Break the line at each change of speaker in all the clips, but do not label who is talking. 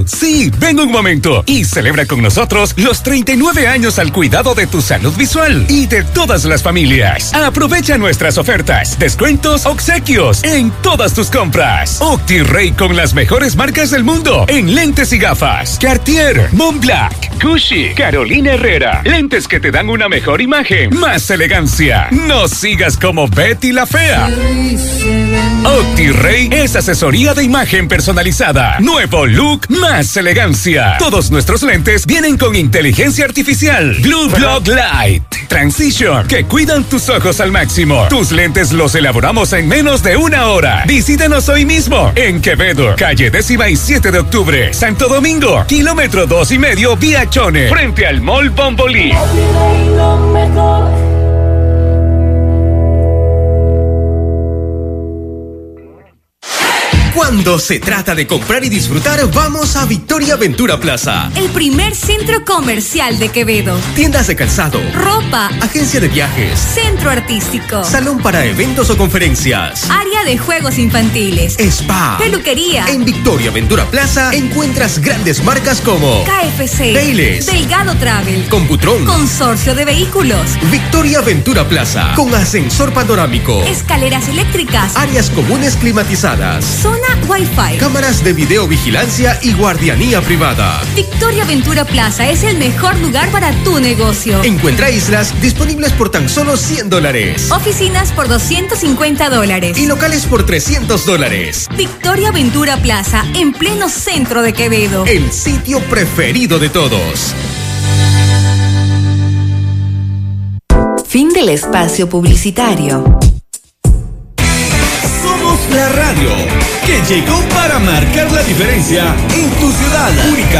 Sí, ven un momento y celebra con nosotros los 39 años al cuidado de tu salud visual y de todas las familias. Aprovecha nuestras ofertas, descuentos, obsequios en todas tus compras. OptiRay con las mejores marcas del mundo en lentes y gafas. Cartier, Montblanc, Gucci, Carolina Herrera. Lentes que te dan una mejor imagen, más elegancia. No sigas como Betty la Fea. OptiRay es asesoría de imagen personalizada. Nuevo look, más elegancia. Todos nuestros lentes vienen con inteligencia artificial. Blue Block Light Transition, que cuidan tus ojos al máximo. Tus lentes los elaboramos en menos de una hora. Visítanos hoy mismo en Quevedo, calle 17 de octubre, Santo Domingo, kilómetro 2,5 vía Chone, frente al Mall Bombolí.
Cuando se trata de comprar y disfrutar, vamos a Victoria Ventura Plaza.
El primer centro comercial de Quevedo.
Tiendas de calzado,
ropa,
agencia de viajes,
centro artístico,
salón para eventos o conferencias,
área de juegos infantiles,
spa,
peluquería.
En Victoria Ventura Plaza encuentras grandes marcas como
KFC,
Payless,
Delgado Travel,
Computron,
Consorcio de Vehículos.
Victoria Ventura Plaza, con ascensor panorámico,
escaleras eléctricas,
áreas comunes climatizadas,
zona Wi-Fi,
cámaras de videovigilancia y guardianía privada.
Victoria Ventura Plaza es el mejor lugar para tu negocio.
Encuentra islas disponibles por tan solo $100.
Oficinas por $250.
Y locales por $300.
Victoria Ventura Plaza, en pleno centro de Quevedo.
El sitio preferido de todos.
Fin del espacio publicitario.
Somos la radio que llegó para marcar la diferencia en tu ciudad. Única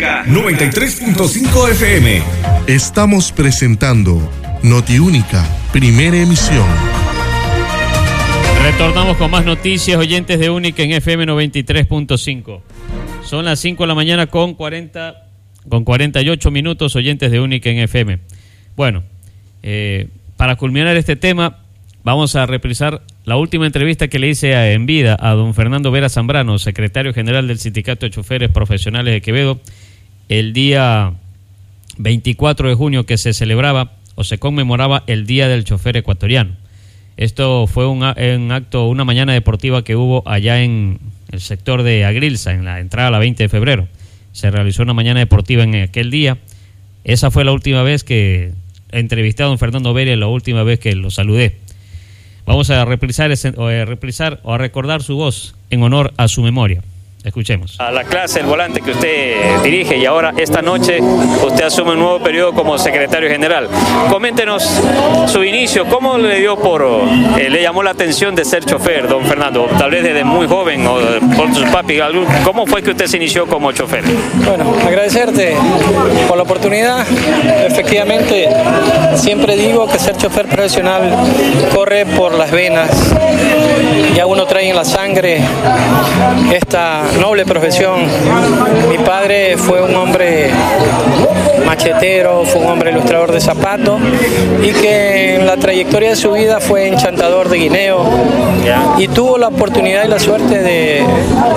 93.5 FM.
Estamos presentando Notiúnica, primera emisión.
Retornamos con más noticias, oyentes de Única en FM 93.5. Son las 5 de la mañana con 48 minutos, oyentes de Única en FM. Bueno, para culminar este tema, vamos a reprisar la última entrevista que le hice en vida a don Fernando Vera Zambrano, secretario general del Sindicato de Choferes Profesionales de Quevedo, el día 24 de junio, que se celebraba o se conmemoraba el Día del Chofer Ecuatoriano. Esto fue un acto, una mañana deportiva que hubo allá en el sector de Agrilza, en la entrada a la 20 de febrero. Se realizó una mañana deportiva en aquel día. Esa fue la última vez que entrevisté a don Fernando Vera y la última vez que lo saludé. Vamos a reprisar o a recordar su voz en honor a su memoria. Escuchemos.
A la clase, el volante que usted dirige, y ahora esta noche usted asume un nuevo periodo como secretario general. Coméntenos su inicio, ¿cómo le llamó la atención de ser chofer, don Fernando? Tal vez desde muy joven o por sus papi, ¿cómo fue que usted se inició como chofer?
Bueno, agradecerte por la oportunidad. Efectivamente, siempre digo que ser chofer profesional corre por las venas. Ya uno trae en la sangre esta noble profesión. Mi padre fue un hombre machetero, fue un hombre ilustrador de zapatos y que en la trayectoria de su vida fue enchantador de guineo y tuvo la oportunidad y la suerte de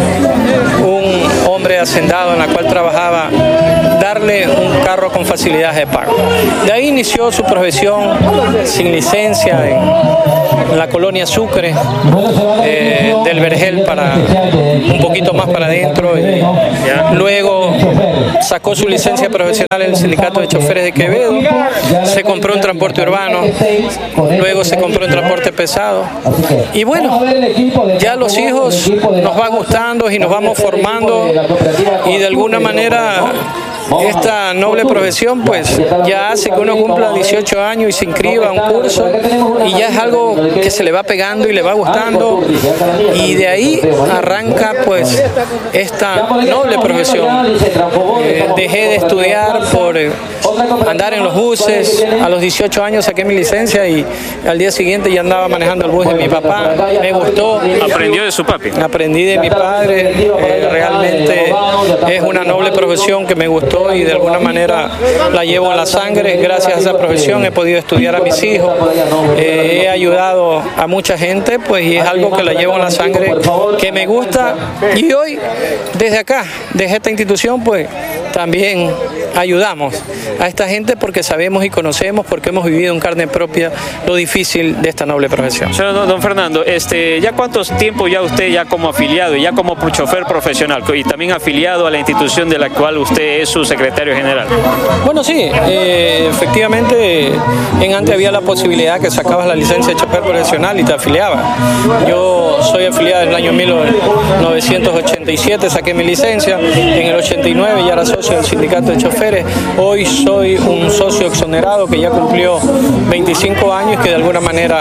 un hombre hacendado en la cual trabajaba darle un carro con facilidades de pago. De ahí inició su profesión sin licencia en la colonia Sucre, del Vergel para un poquito más para adentro. Luego sacó su licencia profesional en el Sindicato de Choferes de Quevedo, se compró un transporte urbano, luego se compró un transporte pesado. Y bueno, ya los hijos nos va gustando y nos vamos formando y de alguna manera esta noble profesión pues ya hace que uno cumpla 18 años y se inscriba a un curso y ya es algo que se le va pegando y le va gustando y de ahí arranca pues esta noble profesión. Dejé de estudiar por andar en los buses, a los 18 años saqué mi licencia y al día siguiente ya andaba manejando el bus de mi papá, me gustó.
¿Aprendió de su papi?
Aprendí de mi padre, realmente es una noble profesión que me gustó y de alguna manera la llevo en la sangre. Gracias a esa profesión he podido estudiar a mis hijos, he ayudado a mucha gente, pues, y es algo que la llevo en la sangre, que me gusta. Y hoy, desde acá, desde esta institución, pues, también ayudamos a esta gente porque sabemos y conocemos, porque hemos vivido en carne propia lo difícil de esta noble profesión.
Señor don Fernando, ¿ya cuánto tiempo ya usted ya como afiliado y ya como chofer profesional y también afiliado a la institución de la cual usted es su secretario general?
Bueno, sí, efectivamente, antes había la posibilidad que sacabas la licencia de chofer profesional y te afiliabas. Yo soy afiliado en el año 1987, saqué mi licencia, en el 89 ya era socio del sindicato de choferes. Hoy soy un socio exonerado que ya cumplió 25 años, que de alguna manera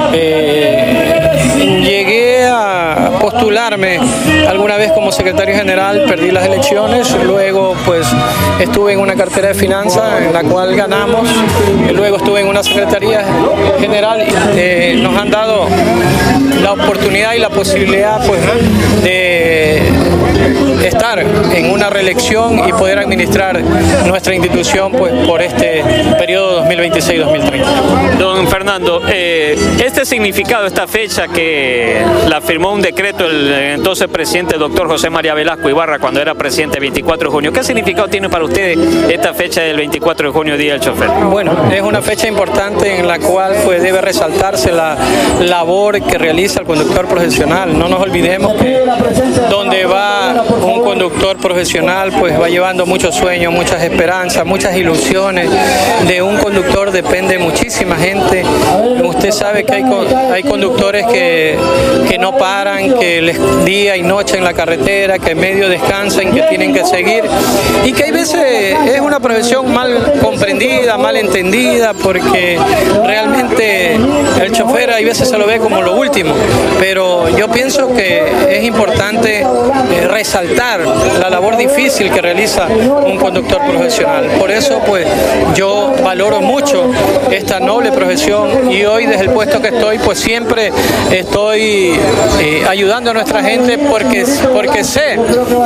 llegué a postularme alguna vez como secretario general, perdí las elecciones, luego pues estuve en una cartera de finanzas en la cual ganamos, luego estuve en una secretaría general, nos han dado la oportunidad y la posibilidad pues de estar en una reelección y poder administrar nuestra institución pues por este periodo 2026-2030.
Don Fernando, este significado, esta fecha que la firmó un decreto el entonces presidente doctor José María Velasco Ibarra cuando era presidente, 24 de junio, ¿qué significado tiene para ustedes esta fecha del 24 de junio, Día del Chofer?
Bueno, es una fecha importante en la cual pues debe resaltarse la labor que realiza el conductor profesional. No nos olvidemos que donde va un conductor profesional pues va llevando muchos sueños, muchas esperanzas, muchas ilusiones. De un conductor depende muchísima gente. Usted sabe que hay conductores que no paran, que les día y noche en la carretera, que en medio descansan, que tienen que seguir, y que hay veces es una profesión mal comprendida, mal entendida, porque realmente el chofer hay veces se lo ve como lo último, pero yo pienso que es importante resaltar la labor difícil que realiza un conductor profesional. Por eso pues yo valoro mucho esta noble profesión y hoy desde el puesto que estoy pues siempre estoy ayudando a nuestra gente porque sé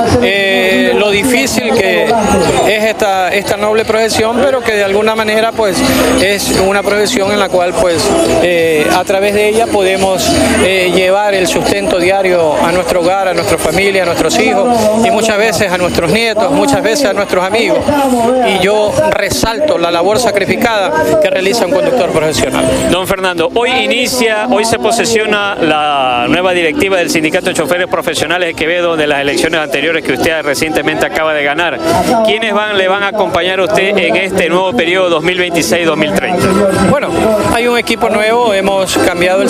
lo difícil que es esta noble profesión, pero que de alguna manera pues es una profesión en la cual pues a través de ella podemos llevar el sustento diario a nuestro hogar, a nuestra familia, a nuestros hijos y muchas veces a nuestros nietos, muchas veces a nuestros amigos. Y yo resalto la labor sacrificada que realiza un conductor profesional.
Don Fernando, hoy se posesiona la nueva directiva del Sindicato de Choferes Profesionales de Quevedo de las elecciones anteriores que usted recientemente acaba de ganar. ¿Quiénes le van a acompañar a usted en este nuevo periodo 2026-2030?
Bueno, hay un equipo nuevo, hemos cambiado el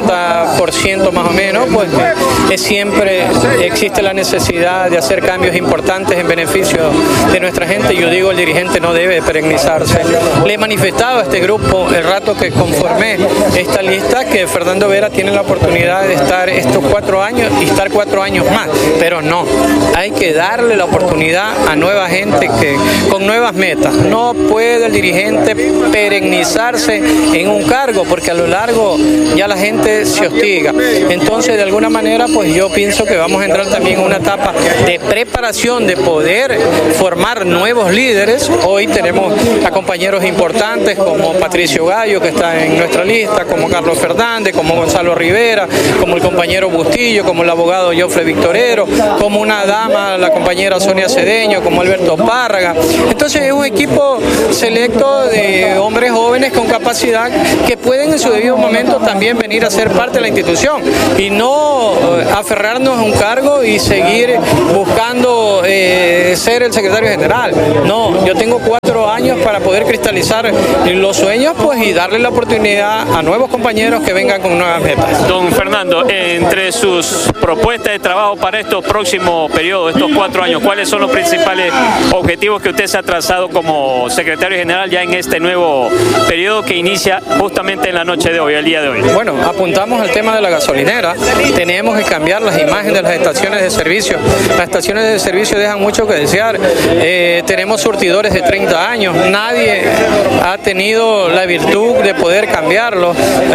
50% más o menos, pues siempre existe la necesidad de hacer cambios importantes en beneficio de nuestra gente. Yo digo, el dirigente no debe perennizarse. Le he manifestado a este grupo el rato que conformé esta lista que Fernando Vera tiene la oportunidad de estar estos 4 años y estar 4 años más, pero no, hay que darle la oportunidad a nueva gente que con nuevas metas. No puede el dirigente perennizarse en un cargo porque a lo largo ya la gente se hostiga. Entonces de alguna manera pues yo pienso que vamos a entrar también en una etapa de preparación, de poder formar nuevos líderes. Hoy tenemos a compañeros importantes como Patricio Gallo, que está en nuestra lista, como Carlos Fernández, como Gonzalo Rivera, como el compañero Bustillo, como el abogado Jofre Victorero, como una dama, la compañera Sonia Cedeño, como Alberto Párraga. Entonces es un equipo selecto de hombres jóvenes con capacidad que pueden en su debido momento también venir a ser parte de la institución y no aferrarnos a un cargo y seguir buscando ser el secretario general. No, yo tengo 4 años para poder cristalizar los sueños pues y darle la oportunidad a nuevos compañeros que vengan con nuevas metas.
Don Fernando, entre sus propuestas de trabajo para estos próximos periodos, estos 4 años, ¿cuáles son los principales objetivos que usted se ha trazado como secretario general ya en este nuevo periodo que inicia justamente en la noche de hoy, el día de hoy?
Bueno, apuntamos al tema de la gasolinera. Tenemos que cambiar las imágenes de las estaciones de servicio. Las estaciones de servicio dejan mucho que desear. Tenemos surtidores de 30 años, nadie ha tenido la virtud de poder cambiarlos,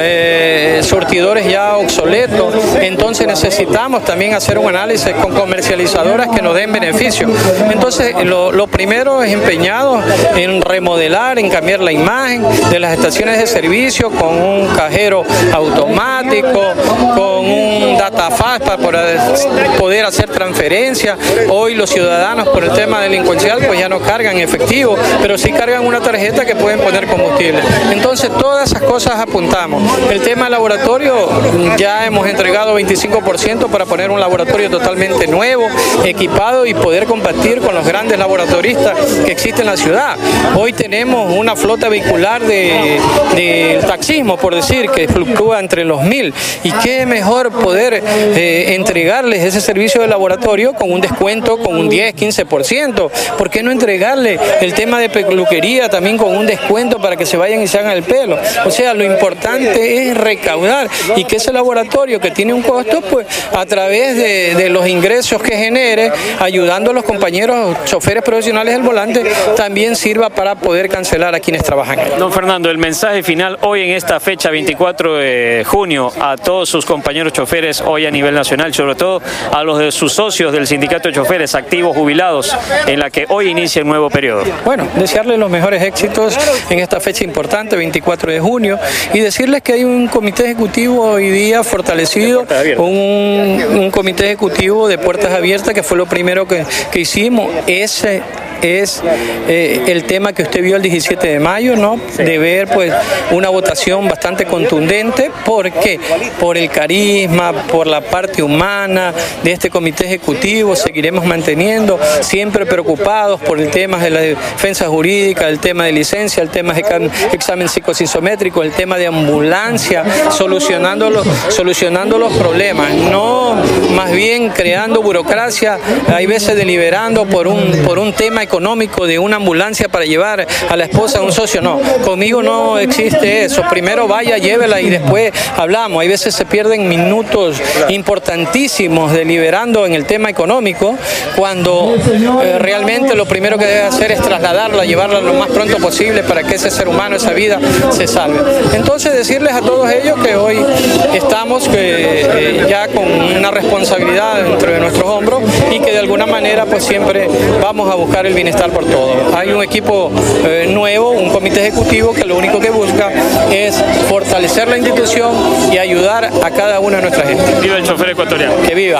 surtidores ya obsoletos, entonces necesitamos también hacer un análisis con comercializadoras que nos den beneficio. Entonces lo primero es empeñado en remodelar, en cambiar la imagen de las estaciones de servicio con un cajero automático, con un datafaz para poder hacer transferencias. Hoy los ciudadanos por el tema delincuencial pues ya no cargan efectivo, pero sí cargan una tarjeta que pueden poner combustible. Entonces todas esas cosas apuntamos. El tema laboratorio, ya hemos entregado 25% para poner un laboratorio totalmente nuevo, equipado y poder combatir con los grandes laboratoristas que existen en la ciudad. Hoy tenemos una flota vehicular del taxismo, por decir, que fluctúa entre los 1000, y qué mejor poder entregarles ese servicio de laboratorio con un descuento, con un 10, 15%. ¿Por qué no entregarle el tema de peluquería también con un descuento para que se vayan y se hagan el pelo? O sea, lo importante es recaudar y que ese laboratorio que tiene un costo, pues a través de los ingresos que genere, ayudando a los compañeros choferes profesionales del volante, también sirva para poder cancelar a quienes trabajan ahí.
Don Fernando, el mensaje final hoy en esta fecha 24 de junio a todos sus compañeros choferes hoy a nivel nacional, sobre todo a los de sus socios del sindicato de choferes activos jubilados en la que hoy inicia el nuevo periodo.
Bueno, desearles los mejores éxitos en esta fecha importante, 24 de junio, y decirles que hay un comité ejecutivo hoy día fortalecido, un comité ejecutivo de puertas abiertas, que fue lo primero que hicimos. Ese es el tema que usted vio el 17 de mayo, ¿no? De ver pues una votación bastante contundente, porque por el carisma, por la parte humana de este comité ejecutivo, seguiremos manteniendo, siempre preocupados por el tema de la defensa jurídica, el tema de licencia, el tema de examen psicopsicométrico, el tema de ambulancia, solucionando los problemas, no más bien creando burocracia, hay veces deliberando por un tema económico de una ambulancia para llevar a la esposa a un socio. No, conmigo no existe eso. Primero vaya, llévela y después hablamos. Hay veces se pierden minutos importantísimos deliberando en el tema económico, cuando realmente lo primero que debe hacer es trasladarla, llevarla lo más pronto posible para que ese ser humano, esa vida, se salve. Entonces decirles a todos ellos que hoy estamos ya con una responsabilidad dentro de nuestros hombros y que de alguna manera pues siempre vamos a buscar el bienestar por todos. Hay un equipo nuevo, un comité ejecutivo que lo único que busca es fortalecer la institución y ayudar a cada una de nuestra gente.
¡Viva el chofer ecuatoriano!
¡Que viva!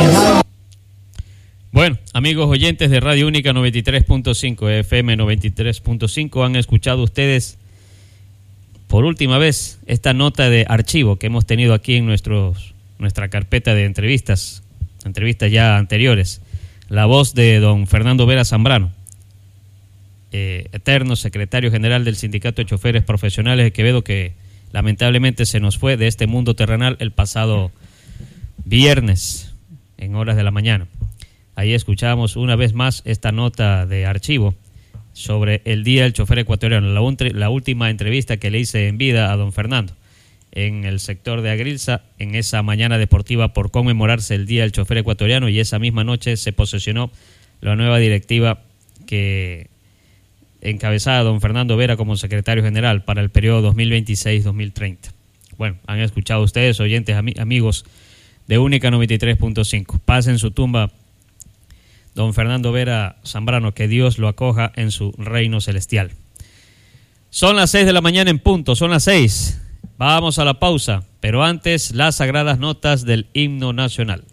Bueno, amigos oyentes de Radio Única 93.5, FM 93.5, han escuchado ustedes por última vez esta nota de archivo que hemos tenido aquí en nuestra carpeta de entrevistas ya anteriores. La voz de don Fernando Vera Zambrano, eterno secretario general del Sindicato de Choferes Profesionales de Quevedo, que lamentablemente se nos fue de este mundo terrenal el pasado viernes en horas de la mañana. Ahí escuchamos una vez más esta nota de archivo sobre el Día del Chofer Ecuatoriano, la última entrevista que le hice en vida a don Fernando en el sector de Agrilza, en esa mañana deportiva por conmemorarse el Día del Chofer Ecuatoriano, y esa misma noche se posesionó la nueva directiva que encabezaba don Fernando Vera como secretario general para el periodo 2026-2030. Bueno, han escuchado ustedes, oyentes, amigos de Única 93.5. Paz en su tumba, don Fernando Vera Zambrano, que Dios lo acoja en su reino celestial. Son las 6 de la mañana en punto, son las 6. Vamos a la pausa, pero antes las sagradas notas del himno nacional.